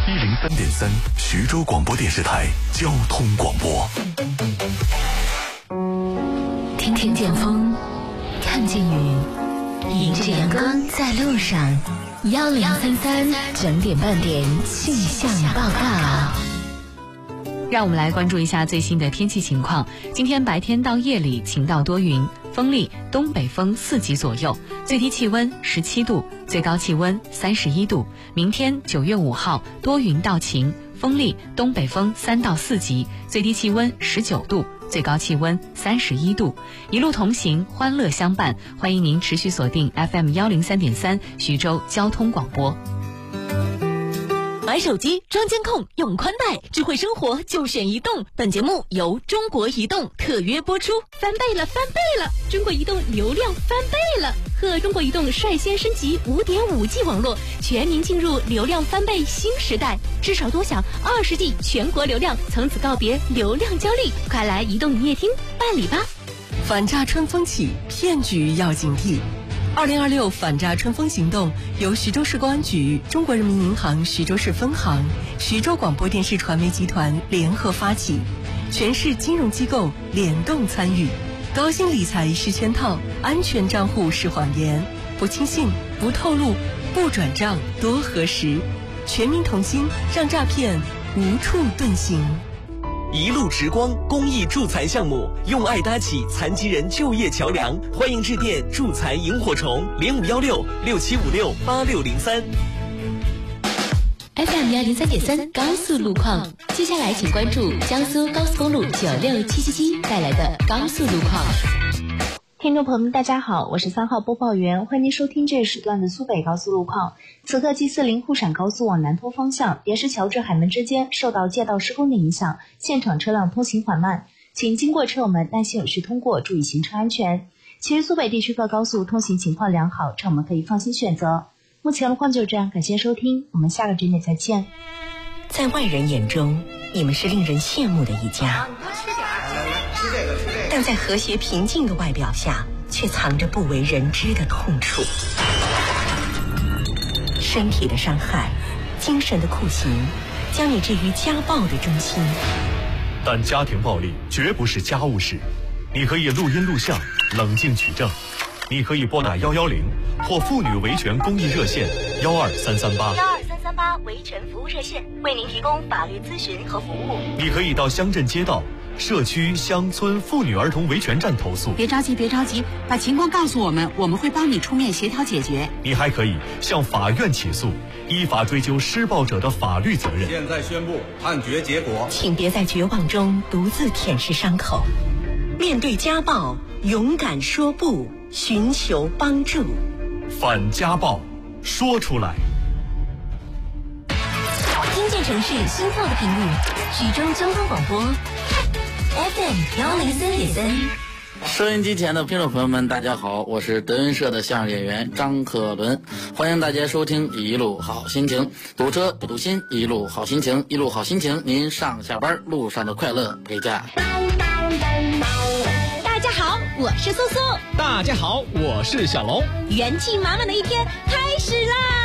103.3徐州广播电视台交通广播。 听见风，看见雨，迎着阳光在路上。1033整点半点气象报告。 让我们来关注一下最新的天气情况。今天白天到夜里晴到多云，风力东北风4级左右，最低气温17度，最高气温31度。明天9月5号多云到晴，风力东北风3到4级，最低气温19度，最高气温31度。一路同行，欢乐相伴，欢迎您持续锁定 FM 103.3徐州交通广播。 买手机装监控用宽带，智慧生活就选移动。本节目由中国移动特约播出。翻倍了，翻倍了！中国移动流量翻倍了，和中国移动率先升级 5.5G 网络，全民进入流量翻倍新时代。至少多享20G 全国流量，从此告别流量焦虑。快来移动营业厅办理吧！ 反诈春风起，骗局要警惕。2026反诈春风行动由徐州市公安局、中国人民银行徐州市分行、徐州广播电视传媒集团联合发起，全市金融机构联动参与。高薪理财是圈套，安全账户是谎言，不轻信，不透露，不转账，多核实。全民同心，让诈骗无处遁形。 一路直光公益助财项目，用爱搭起残疾人就业桥梁，欢迎致电助财萤火虫051667568603。 FM 103.3高速路况，接下来请关注江苏高速公路96777带来的高速路况。 听众朋友们大家好，我是3号播报员，欢迎您收听这一时段的苏北高速路况。此刻 G40沪陕高速往南通方向莲石桥至海门之间受到街道施工的影响，现场车辆通行缓慢，请经过车友们耐心有序通过，注意行车安全。其余苏北地区各高速通行情况良好，车友们可以放心选择。目前路况就这样，感谢收听，我们下个节点再见。 在外人眼中，你们是令人羡慕的一家，但在和谐平静的外表下，却藏着不为人知的痛楚。身体的伤害，精神的酷刑，将你置于家暴的中心。 但家庭暴力绝不是家务事，你可以录音录像，冷静取证。你可以拨打110或妇女维权公益热线12338 维权服务热线，为您提供法律咨询和服务。 你可以到乡镇街道、社区、乡村妇女儿童维权站投诉。 别着急，把情况告诉我们，我们会帮你出面协调解决。 你还可以向法院起诉，依法追究施暴者的法律责任。 现在宣布判决结果， 请别在绝望中独自舔舐伤口，面对家暴，勇敢说不，寻求帮助。 反家暴，说出来。 听见城市心跳的频率，徐州交通广播 FM 103.3。 收音机前的听众朋友们，大家好，我是德云社的相声演员张可伦，欢迎大家收听一路好心情。堵车不堵心，一路好心情，一路好心情，您上下班路上的快乐陪驾。 大家好，我是苏苏。 大家好，我是小龙。 元气满满的一天开始啦！